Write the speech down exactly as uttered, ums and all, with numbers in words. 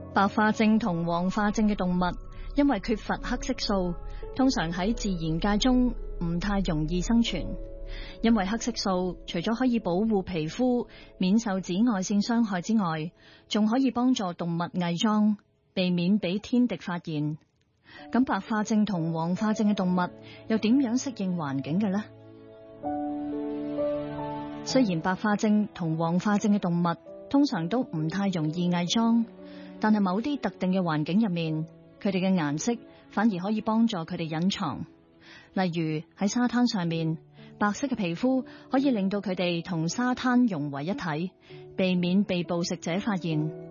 白化症同黃化症嘅動物，因為缺乏黑色素，通常喺自然界中唔太容易生存。因為黑色素除咗可以保護皮膚免受紫外線傷害之外，仲可以幫助動物偽裝，避免俾天敵發現。咁白化症同黃化症嘅動物又點樣適應環境嘅呢？雖然白化症同黃化症嘅動物通常都唔太容易偽裝，但係某啲特定嘅環境入面，佢哋嘅顏色反而可以幫助佢哋隱藏。例如喺沙灘上面，白色嘅皮膚可以令到佢哋同沙灘融為一體，避免被捕食者發現。